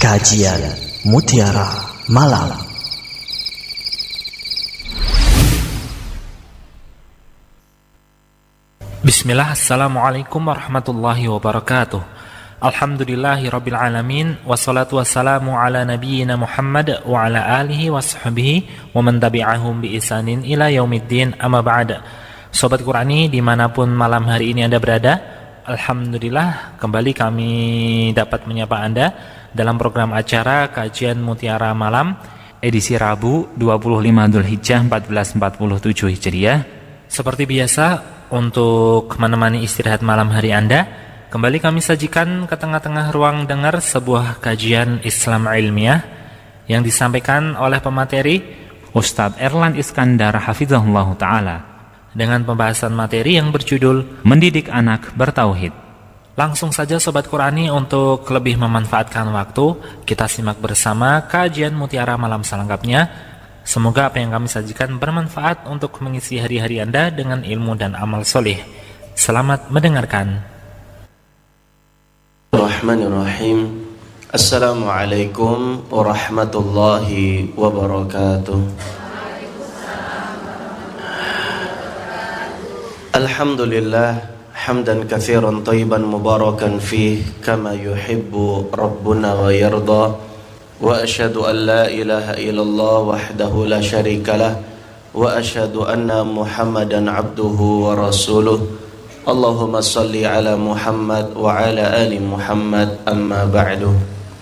Kajian Mutiara Malam. Bismillah, assalamualaikum warahmatullahi wabarakatuh. Alhamdulillahi rabbil alamin. Wassalatu wassalamu ala nabiyyina Muhammad wa ala alihi wa sahbihi wa man tabi'ahum bi ihsanin ila yaumiddin, amma ba'd. Sobat Qurani dimanapun malam hari ini Anda berada, alhamdulillah kembali kami dapat menyapa Anda dalam program acara Kajian Mutiara Malam edisi Rabu 25 Dzulhijjah 1447 Hijriah. Seperti biasa, untuk menemani istirahat malam hari Anda, kembali kami sajikan ke tengah-tengah ruang dengar sebuah kajian Islam ilmiah yang disampaikan oleh pemateri Ustadz Erlan Iskandar Hafizahullah Ta'ala dengan pembahasan materi yang berjudul Mendidik Anak Bertauhid. Langsung saja Sobat Qurani, untuk lebih memanfaatkan waktu, kita simak bersama kajian Mutiara Malam selengkapnya. Semoga apa yang kami sajikan bermanfaat untuk mengisi hari-hari Anda dengan ilmu dan amal soleh. Selamat mendengarkan. Bismillahirrahmanirrahim. Assalamualaikum warahmatullahi wabarakatuh. Alhamdulillah hamdan katsiran thayyiban mubarakan fih kama yuhibbu rabbuna wa yarda. Wa asyhadu an la ilaha illallah wahdahu la syarikalah wa asyhadu anna Muhammadan abduhu wa rasuluh. Allahumma salli ala Muhammad wa ala ali Muhammad, amma ba'du.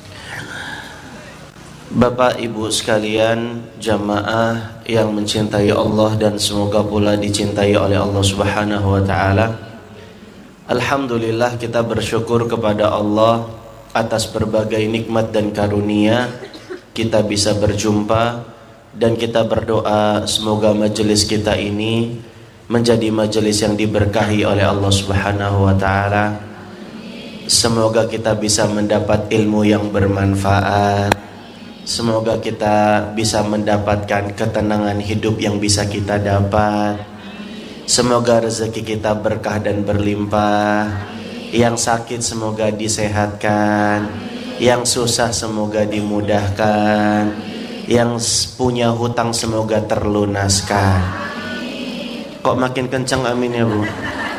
Bapak Ibu sekalian, jamaah yang mencintai Allah dan semoga pula dicintai oleh Allah Subhanahu wa taala. Alhamdulillah, kita bersyukur kepada Allah atas berbagai nikmat dan karunia kita bisa berjumpa, dan kita berdoa semoga majelis kita ini menjadi majelis yang diberkahi oleh Allah Subhanahu wa taala. Semoga kita bisa mendapat ilmu yang bermanfaat. Semoga kita bisa mendapatkan ketenangan hidup yang bisa kita dapat. Semoga rezeki kita berkah dan berlimpah. Yang sakit semoga disehatkan, yang susah semoga dimudahkan, yang punya hutang semoga terlunaskan. Kok makin kencang amin ya Bu?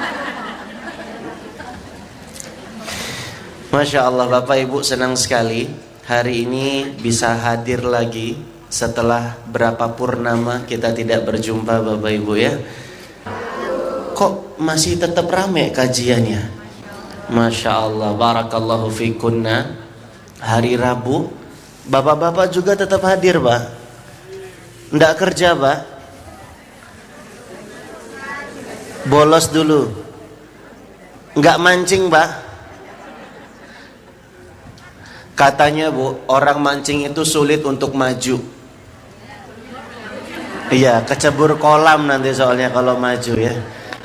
Masya Allah, Bapak Ibu, senang sekali hari ini bisa hadir lagi setelah berapa purnama kita tidak berjumpa Bapak Ibu ya. Kok masih tetap rame kajiannya? Masya Allah, barakallahu fikunna. Hari Rabu bapak-bapak juga tetap hadir Pak? Nggak kerja Pak? Bolos dulu? Nggak mancing Pak? Katanya Bu, orang mancing itu sulit untuk maju. Iya, kecebur kolam nanti soalnya kalau maju ya.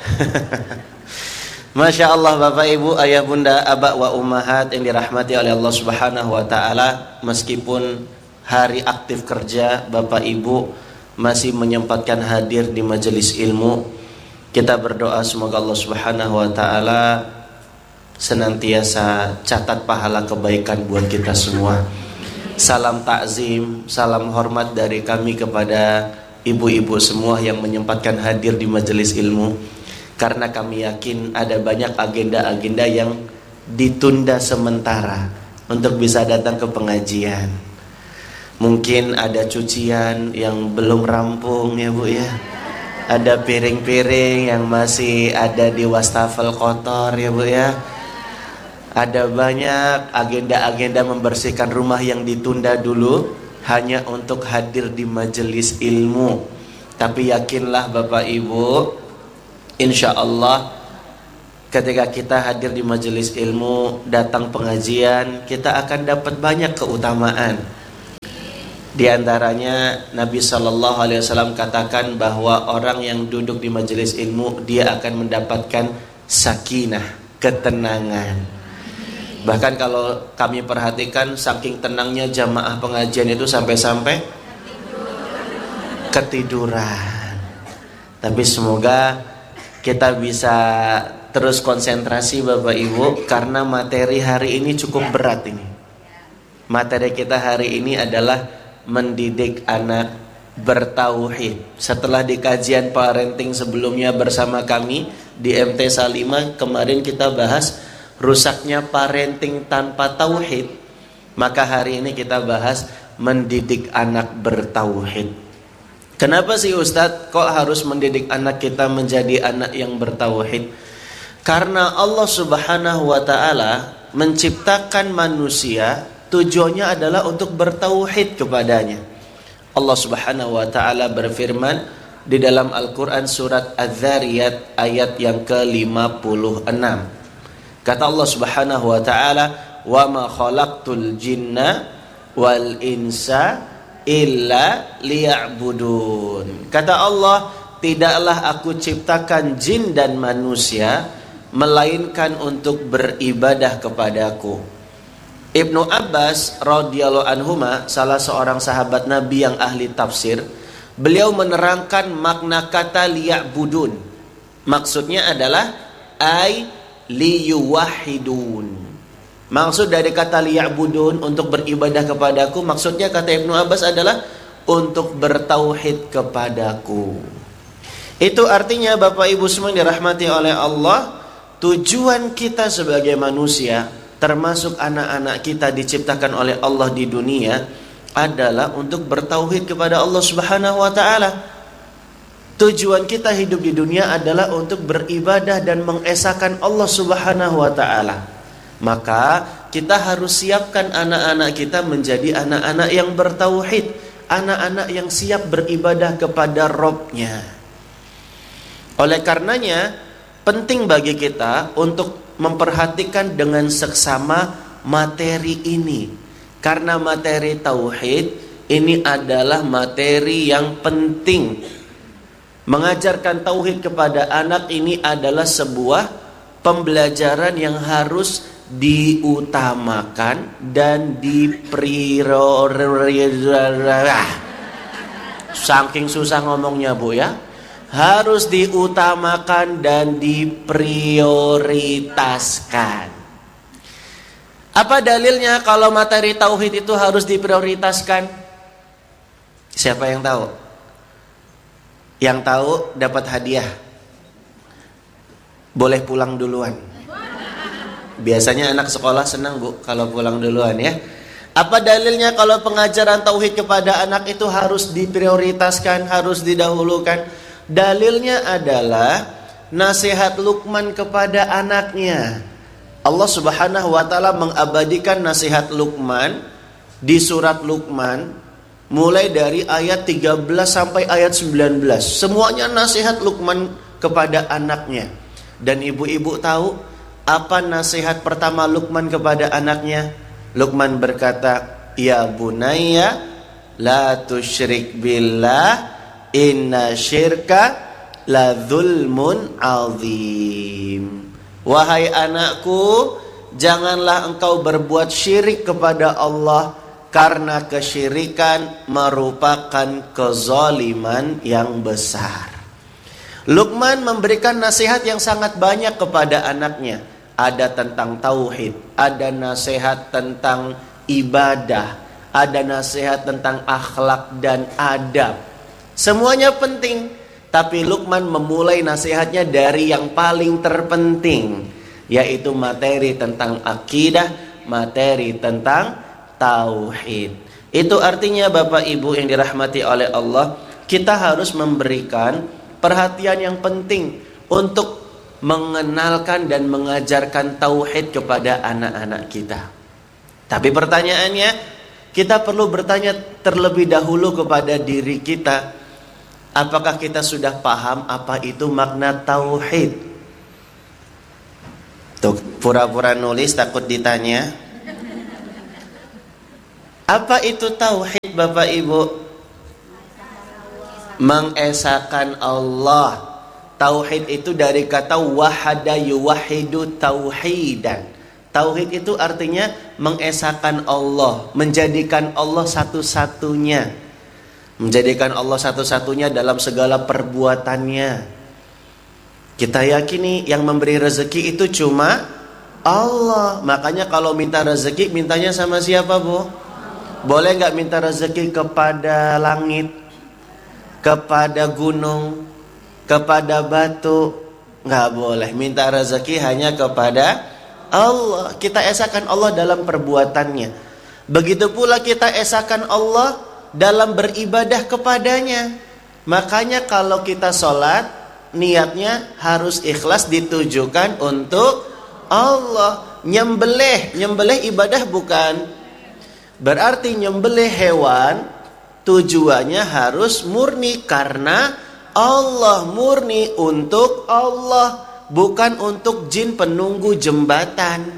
Masya Allah, Bapak Ibu, Ayah Bunda, Aba wa Ummahat yang dirahmati oleh Allah Subhanahu wa ta'ala. Meskipun hari aktif kerja, Bapak Ibu masih menyempatkan hadir di majelis ilmu. Kita berdoa semoga Allah Subhanahu wa ta'ala senantiasa catat pahala kebaikan buat kita semua. Salam takzim, salam hormat dari kami kepada ibu-ibu semua yang menyempatkan hadir di majelis ilmu. Karena kami yakin ada banyak agenda-agenda yang ditunda sementara untuk bisa datang ke pengajian. Mungkin ada cucian yang belum rampung ya Bu ya. Ada piring-piring yang masih ada di wastafel kotor ya Bu ya. Ada banyak agenda-agenda membersihkan rumah yang ditunda dulu hanya untuk hadir di majelis ilmu. Tapi yakinlah Bapak Ibu, insya Allah ketika kita hadir di majelis ilmu, datang pengajian, kita akan dapat banyak keutamaan. Di antaranya Nabi SAW katakan bahwa orang yang duduk di majelis ilmu, dia akan mendapatkan sakinah, ketenangan. Bahkan kalau kami perhatikan, saking tenangnya jamaah pengajian itu sampai-sampai ketiduran. Tapi semoga kita bisa terus konsentrasi Bapak Ibu, karena materi hari ini cukup berat ini. Materi kita hari ini adalah mendidik anak bertauhid. Setelah di kajian parenting sebelumnya bersama kami di MT Salimah, kemarin kita bahas rusaknya parenting tanpa tauhid. Maka hari ini kita bahas mendidik anak bertauhid. Kenapa sih Ustadz kok harus mendidik anak kita menjadi anak yang bertauhid? Karena Allah Subhanahu wa ta'ala menciptakan manusia, tujuannya adalah untuk bertauhid kepadanya. Allah Subhanahu wa ta'ala berfirman di dalam Al-Quran surat Az-Zariyat ayat yang ke-56. Kata Allah Subhanahu wa ta'ala, "Wa ma khalaqtul jinna wal insa illa liya'budun." Kata Allah, tidaklah aku ciptakan jin dan manusia melainkan untuk beribadah kepadaku. Ibnu Abbas radhiyallahu anhuma, salah seorang sahabat Nabi yang ahli tafsir, beliau menerangkan makna kata liya'budun. Maksudnya adalah ay liyuwahidun. Maksud dari kata liya'budun, untuk beribadah kepadaku, maksudnya kata Ibnu Abbas adalah untuk bertauhid kepadaku. Itu artinya Bapak Ibu semua yang dirahmati oleh Allah, tujuan kita sebagai manusia, termasuk anak-anak kita diciptakan oleh Allah di dunia, adalah untuk bertauhid kepada Allah Subhanahu wa ta'ala. Tujuan kita hidup di dunia adalah untuk beribadah dan mengesahkan Allah Subhanahu wa ta'ala. Maka kita harus siapkan anak-anak kita menjadi anak-anak yang bertauhid, anak-anak yang siap beribadah kepada Rabb-nya. Oleh karenanya penting bagi kita untuk memperhatikan dengan seksama materi ini. Karena materi tauhid ini adalah materi yang penting. Mengajarkan tauhid kepada anak ini adalah sebuah pembelajaran yang harus diutamakan dan diprioritaskan. Saking susah ngomongnya Bu ya. Harus diutamakan dan diprioritaskan. Apa dalilnya kalau materi tauhid itu harus diprioritaskan? Siapa yang tahu? Yang tahu dapat hadiah. Boleh pulang duluan. Biasanya anak sekolah senang Bu kalau pulang duluan ya. Apa dalilnya kalau pengajaran tauhid kepada anak itu harus diprioritaskan, harus didahulukan? Dalilnya adalah nasihat Luqman kepada anaknya. Allah Subhanahu wa ta'ala mengabadikan nasihat Luqman di surat Luqman mulai dari ayat 13 sampai ayat 19. Semuanya nasihat Luqman kepada anaknya. Dan ibu-ibu tahu apa nasihat pertama Luqman kepada anaknya? Luqman berkata, "Ya bunayya la tusyrik billah, inna syirka la dzulmun azim." Wahai anakku, janganlah engkau berbuat syirik kepada Allah, karena kesyirikan merupakan kezaliman yang besar. Luqman memberikan nasihat yang sangat banyak kepada anaknya. Ada tentang tauhid, ada nasihat tentang ibadah, ada nasihat tentang akhlak dan adab. Semuanya penting, tapi Luqman memulai nasihatnya dari yang paling terpenting, yaitu materi tentang akidah, materi tentang tauhid. Itu artinya Bapak Ibu yang dirahmati oleh Allah, kita harus memberikan perhatian yang penting untuk mengenalkan dan mengajarkan tauhid kepada anak-anak kita. Tapi pertanyaannya, kita perlu bertanya terlebih dahulu kepada diri kita, apakah kita sudah paham apa itu makna tauhid? Tuh, pura-pura nulis takut ditanya. Apa itu tauhid Bapak Ibu? Mengesahkan Allah. Tauhid itu dari kata wahada yuwahidu tauhidan. Tauhid itu artinya mengesahkan Allah, menjadikan Allah satu-satunya. Menjadikan Allah satu-satunya dalam segala perbuatannya. Kita yakini yang memberi rezeki itu cuma Allah. Makanya kalau minta rezeki, mintanya sama siapa, Bu? Boleh nggak minta rezeki kepada langit, kepada gunung, kepada batu? Nggak boleh. Minta rezeki hanya kepada Allah. Kita esakan Allah dalam perbuatannya. Begitu pula kita esakan Allah dalam beribadah kepadanya. Makanya kalau kita sholat, niatnya harus ikhlas, ditujukan untuk Allah. Nyembelih ibadah bukan? Berarti nyembelih hewan tujuannya harus murni karena Allah, murni untuk Allah, bukan untuk jin penunggu jembatan.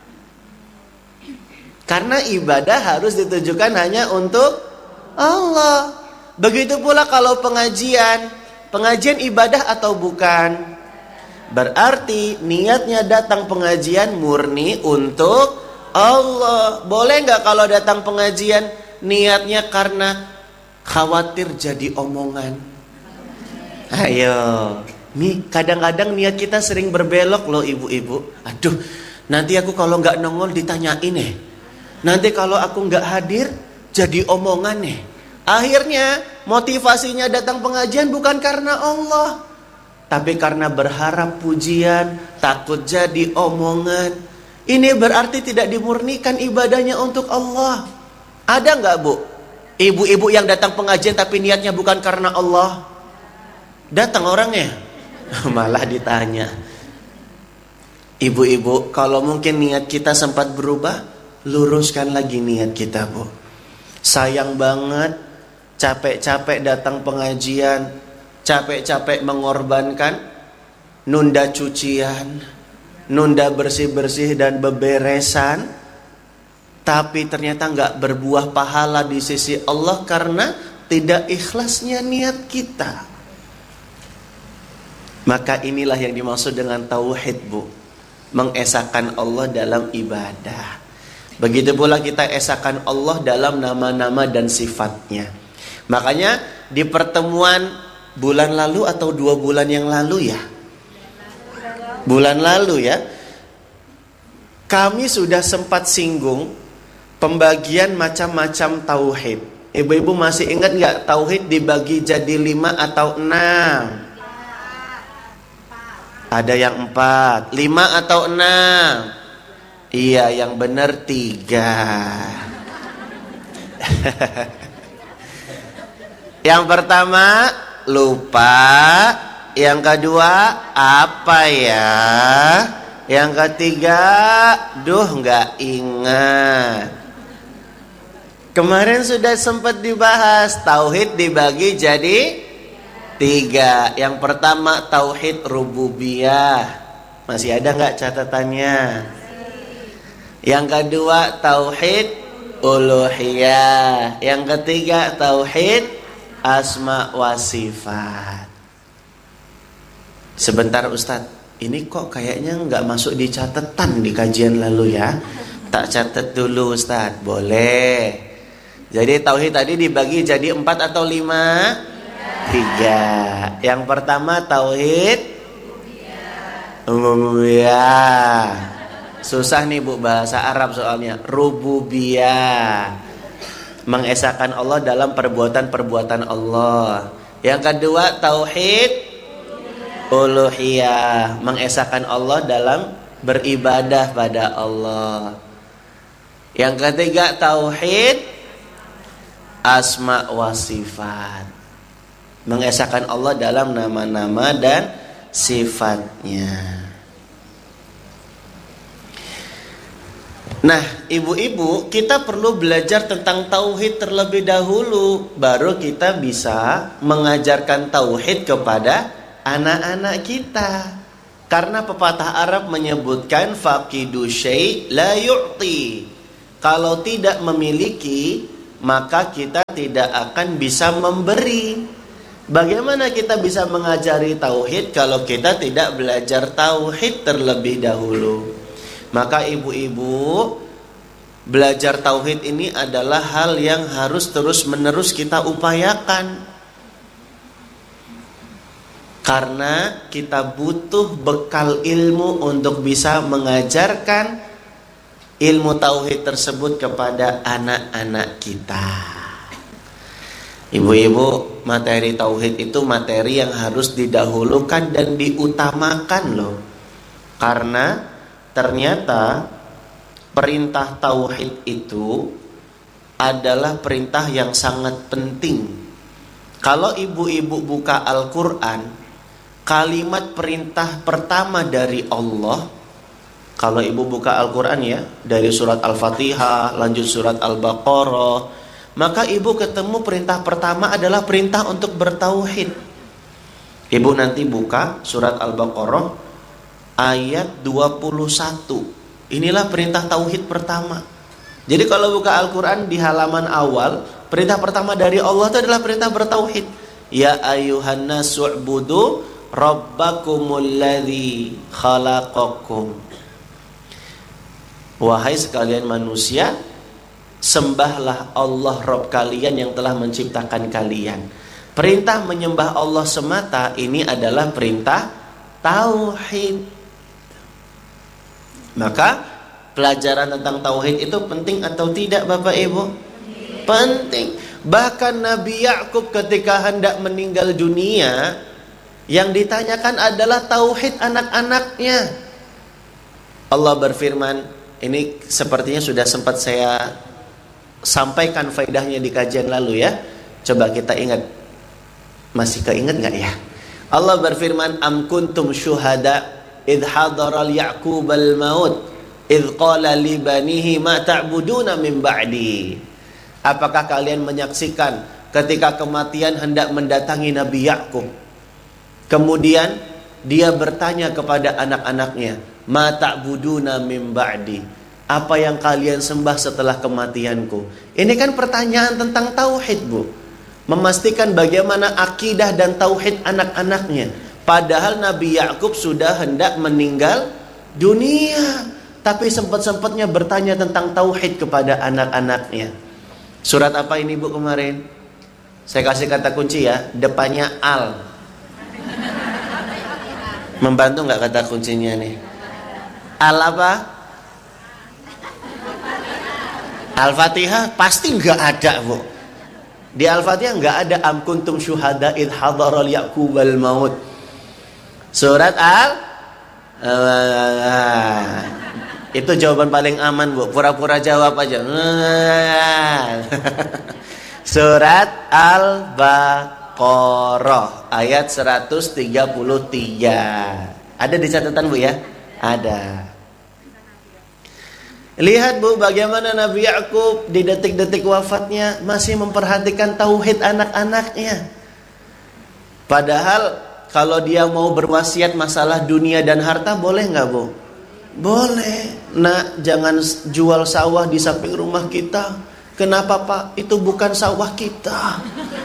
Karena ibadah harus ditujukan hanya untuk Allah. Begitu pula kalau pengajian ibadah atau bukan? Berarti niatnya datang pengajian murni untuk Allah. Boleh nggak kalau datang pengajian niatnya karena khawatir jadi omongan? Ayo, nih kadang-kadang niat kita sering berbelok loh ibu-ibu. Aduh, nanti aku kalau nggak nongol ditanyain nanti kalau aku nggak hadir jadi omongan Akhirnya motivasinya datang pengajian bukan karena Allah, tapi karena berharap pujian, takut jadi omongan. Ini berarti tidak dimurnikan ibadahnya untuk Allah. Ada nggak, Bu? Ibu-ibu yang datang pengajian tapi niatnya bukan karena Allah? Datang orangnya malah ditanya. Ibu-ibu, kalau mungkin niat kita sempat berubah, luruskan lagi niat kita, Bu. Sayang banget, capek-capek datang pengajian, capek-capek mengorbankan, nunda cucian, nunda bersih-bersih dan beberesan, tapi ternyata nggak berbuah pahala di sisi Allah karena tidak ikhlasnya niat kita. Maka inilah yang dimaksud dengan tauhid, Bu. Mengesahkan Allah dalam ibadah. Begitu pula kita esahkan Allah dalam nama-nama dan sifatnya. Makanya di pertemuan bulan lalu atau 2 bulan yang lalu ya, bulan lalu ya, kami sudah sempat singgung pembagian macam-macam tauhid. Ibu-ibu masih ingat nggak tauhid dibagi jadi 5 atau 6? Ada yang 4, 5 atau 6? Iya, yang benar 3. Yang pertama lupa, yang kedua apa ya, yang ketiga nggak ingat. Kemarin sudah sempat dibahas tauhid dibagi jadi 3. Yang pertama tauhid rububiyah, masih ada nggak catatannya? Yang kedua tauhid uluhiyah, yang ketiga tauhid asma wa sifat. Sebentar Ustadz, ini kok kayaknya nggak masuk di catatan di kajian lalu ya. Tak catat dulu Ustadz, boleh. Jadi tauhid tadi dibagi jadi 4 atau 5? 3. Yang pertama tauhid rububiyah. Susah nih Bu bahasa Arab soalnya. Rububiyah, mengesahkan Allah dalam perbuatan-perbuatan Allah. Yang kedua tauhid uluhiyah, mengesahkan Allah dalam beribadah pada Allah. Yang ketiga tauhid asma wa sifat, mengesahkan Allah dalam nama-nama dan sifatnya. Nah, ibu-ibu, kita perlu belajar tentang tauhid terlebih dahulu, baru kita bisa mengajarkan tauhid kepada anak-anak kita. Karena pepatah Arab menyebutkan faqidu syai' la yu'ti. Kalau tidak memiliki, maka kita tidak akan bisa memberi. Bagaimana kita bisa mengajari tauhid kalau kita tidak belajar tauhid terlebih dahulu? Maka ibu-ibu, belajar tauhid ini adalah hal yang harus terus-menerus kita upayakan. Karena kita butuh bekal ilmu untuk bisa mengajarkan ilmu tauhid tersebut kepada anak-anak kita. Ibu-ibu, materi tauhid itu materi yang harus didahulukan dan diutamakan loh. Karena ternyata perintah tauhid itu adalah perintah yang sangat penting. Kalau ibu-ibu buka Al-Quran, kalimat perintah pertama dari Allah, kalau ibu buka Al-Quran ya, dari surat Al-Fatihah, lanjut surat Al-Baqarah, maka ibu ketemu perintah pertama adalah perintah untuk bertauhid. Ibu nanti buka surat Al-Baqarah ayat 21. Inilah perintah tauhid pertama. Jadi kalau buka Al-Quran di halaman awal, perintah pertama dari Allah itu adalah perintah bertauhid. Ya ayuhan nasu'budu rabbakumul ladzi khalaqakum. Wahai sekalian manusia, sembahlah Allah Rabb kalian yang telah menciptakan kalian. Perintah menyembah Allah semata ini adalah perintah tauhid. Maka pelajaran tentang tauhid itu penting atau tidak Bapak Ibu? Penting. Bahkan Nabi Yakub ketika hendak meninggal dunia, yang ditanyakan adalah tauhid anak-anaknya. Allah berfirman, ini sepertinya sudah sempat saya sampaikan faedahnya di kajian lalu ya. Coba kita ingat. Masih keinget gak ya? Allah berfirman, am kuntum syuhada idh hadaral ya'qubal maut idh qala li banihi ma ta'buduna min ba'di. Apakah kalian menyaksikan ketika kematian hendak mendatangi Nabi Yakub, kemudian dia bertanya kepada anak-anaknya, ma ta'buduna min ba'di, apa yang kalian sembah setelah kematianku? Ini kan pertanyaan tentang tauhid, Bu. Memastikan bagaimana akidah dan tauhid anak-anaknya. Padahal Nabi Yakub sudah hendak meninggal dunia, tapi sempat-sempatnya bertanya tentang tauhid kepada anak-anaknya. Surat apa ini Bu kemarin? Saya kasih kata kunci ya, depannya al. Membantu nggak kata kuncinya nih? Al apa? Al-Fatihah pasti nggak ada Bu. Di Al-Fatihah nggak ada am kuntum syuhada id hadaral yaqubal maut. Surat itu jawaban paling aman Bu, pura-pura jawab aja. Surat Al-Baqarah ayat 133. Ada di catatan Bu ya? Ada. Lihat Bu, bagaimana Nabi Yakub di detik-detik wafatnya masih memperhatikan tauhid anak-anaknya. Padahal kalau dia mau berwasiat masalah dunia dan harta, boleh nggak Bu? Boleh. Nak, jangan jual sawah di samping rumah kita. Kenapa Pak? Itu bukan sawah kita.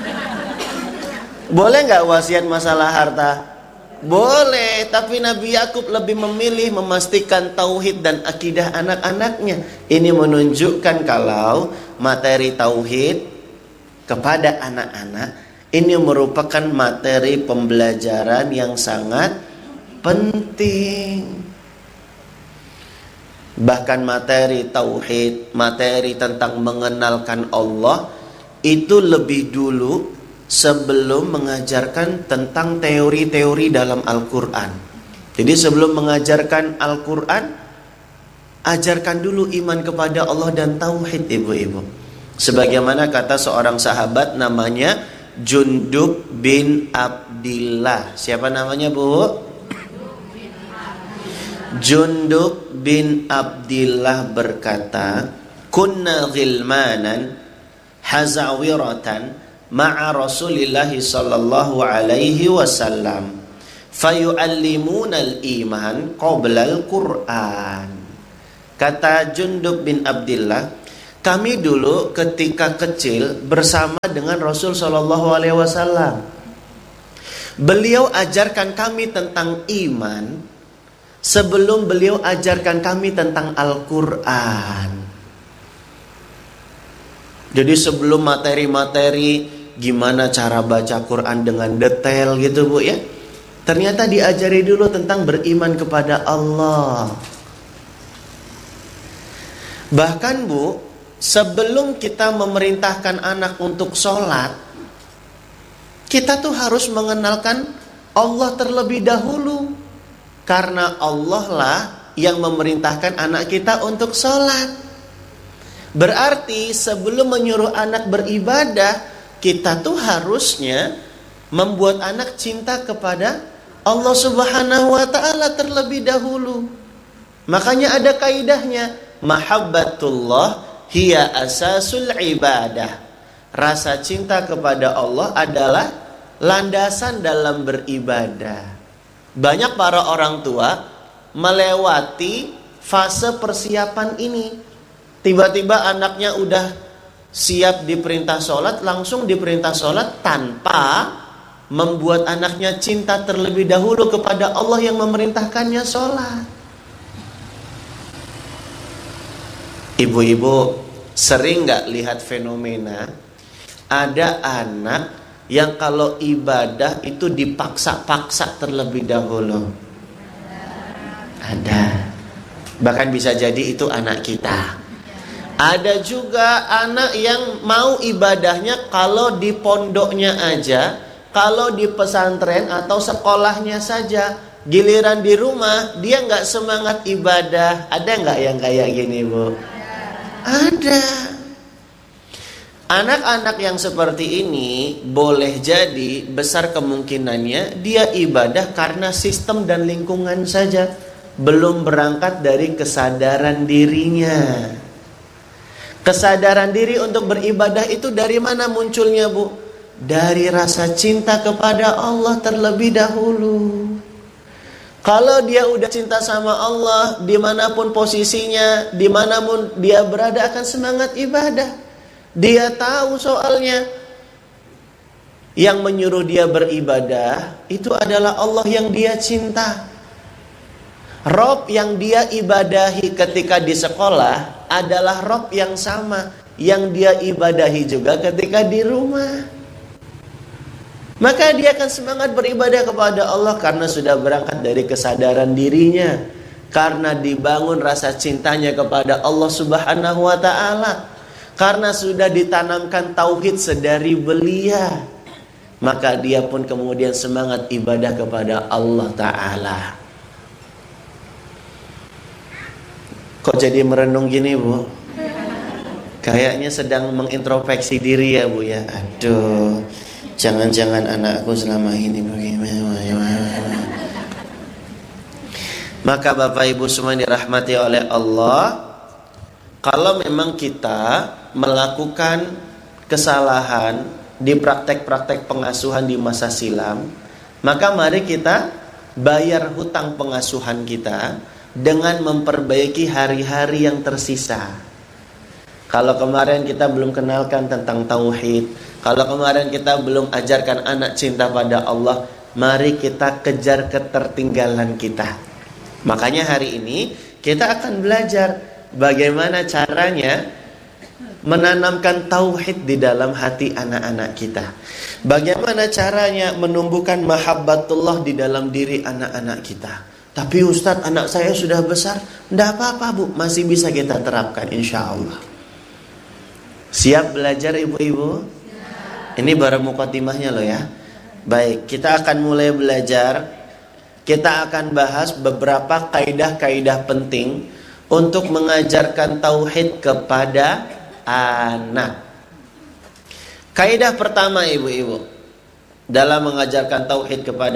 Boleh nggak wasiat masalah harta? Boleh. Tapi Nabi Yakub lebih memilih memastikan tauhid dan akidah anak-anaknya. Ini menunjukkan kalau materi tauhid kepada anak-anak ini merupakan materi pembelajaran yang sangat penting. Bahkan materi tauhid, materi tentang mengenalkan Allah itu lebih dulu sebelum mengajarkan tentang teori-teori dalam Al-Quran. Jadi sebelum mengajarkan Al-Quran, ajarkan dulu iman kepada Allah dan tauhid ibu-ibu. Sebagaimana kata seorang sahabat namanya Jundub bin Abdillah. Siapa namanya Bu? Jundub bin Abdillah berkata, kunna ghilmanan hazawiratan ma'a Rasulillah sallallahu alaihi wasallam fayu'allimuna al-iman qabla al-Qur'an. Kata Jundub bin Abdillah, kami dulu ketika kecil bersama dengan Rasul sallallahu alaihi wasallam. Beliau ajarkan kami tentang iman sebelum beliau ajarkan kami tentang Al-Quran. Jadi sebelum materi-materi gimana cara baca Quran dengan detail gitu Bu ya, Ternyata diajari dulu tentang beriman kepada Allah. Bahkan Bu, sebelum kita memerintahkan anak untuk sholat, kita tuh harus mengenalkan Allah terlebih dahulu. Karena Allah lah yang memerintahkan anak kita untuk sholat. Berarti sebelum menyuruh anak beribadah, kita tuh harusnya membuat anak cinta kepada Allah Subhanahu wa ta'ala terlebih dahulu. Makanya ada kaidahnya, mahabbatullah hiya asasul ibadah. Rasa cinta kepada Allah adalah landasan dalam beribadah. Banyak para orang tua melewati fase persiapan ini. Tiba-tiba anaknya udah siap diperintah sholat, langsung diperintah sholat tanpa membuat anaknya cinta terlebih dahulu kepada Allah yang memerintahkannya sholat. Ibu-ibu sering gak lihat fenomena ada anak yang kalau ibadah itu dipaksa-paksa terlebih dahulu? Ada. Bahkan bisa jadi itu anak kita. Ada juga anak yang mau ibadahnya kalau di pondoknya aja, kalau di pesantren atau sekolahnya saja. Giliran di rumah dia nggak semangat ibadah. Ada nggak yang kayak gini, Bu? Ada. Anak-anak yang seperti ini boleh jadi besar kemungkinannya dia ibadah karena sistem dan lingkungan saja, belum berangkat dari kesadaran dirinya. Kesadaran diri untuk beribadah itu dari mana munculnya, Bu? Dari rasa cinta kepada Allah terlebih dahulu. Kalau dia udah cinta sama Allah, dimanapun posisinya, dimanapun dia berada akan semangat ibadah. Dia tahu soalnya yang menyuruh dia beribadah itu adalah Allah yang dia cinta. Rob yang dia ibadahi ketika di sekolah adalah Rob yang sama yang dia ibadahi juga ketika di rumah. Maka dia akan semangat beribadah kepada Allah karena sudah berangkat dari kesadaran dirinya, karena dibangun rasa cintanya kepada Allah Subhanahu wa ta'ala, karena sudah ditanamkan tauhid sedari belia. Maka dia pun kemudian semangat ibadah kepada Allah Ta'ala. Kok jadi merenung gini, Bu? Kayaknya sedang mengintrospeksi diri ya, Bu ya. Aduh, jangan-jangan anakku selama ini bagaimana. Maka Bapak Ibu semua dirahmati oleh Allah, kalau memang kita melakukan kesalahan di praktek-praktek pengasuhan di masa silam, maka mari kita bayar hutang pengasuhan kita dengan memperbaiki hari-hari yang tersisa. Kalau kemarin kita belum kenalkan tentang tauhid, kalau kemarin kita belum ajarkan anak cinta pada Allah, mari kita kejar ketertinggalan kita. Makanya hari ini kita akan belajar bagaimana caranya menanamkan tauhid di dalam hati anak-anak kita. Bagaimana caranya menumbuhkan mahabbatullah di dalam diri anak-anak kita. Tapi Ustadz, anak saya sudah besar. Tidak apa-apa, Bu, masih bisa kita terapkan insya Allah. Siap belajar ibu-ibu? Ini baru mukaddimahnya loh ya. Baik, kita akan mulai belajar. Kita akan bahas beberapa kaidah-kaidah penting untuk mengajarkan tauhid kepada anak. Kaidah pertama ibu-ibu dalam mengajarkan tauhid kepada